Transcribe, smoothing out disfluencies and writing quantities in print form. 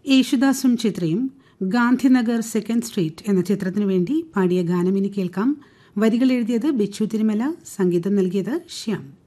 യേശുദാസും ചിത്രയും Gandhinagar second street എന്ന ചിത്രത്തിനു വേണ്ടി പാടിയ ഗാനം ഇനി കേൾക്കാം. വരികൾ എഴുതിയത് ബിച്ചു തിരുമല, സംഗീതം നൽകിയത് ശ്യാം.